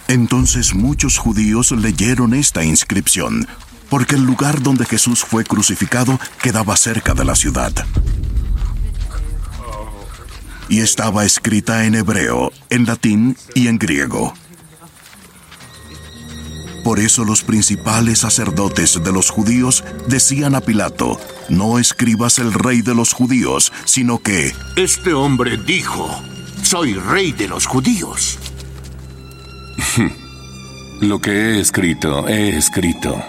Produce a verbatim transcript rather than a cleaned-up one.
Entonces muchos judíos leyeron esta inscripción, porque el lugar donde Jesús fue crucificado quedaba cerca de la ciudad. Y estaba escrita en hebreo, en latín y en griego. Por eso los principales sacerdotes de los judíos decían a Pilato: no escribas el rey de los judíos, sino que... Este hombre dijo: soy rey de los judíos. Lo que he escrito, he escrito.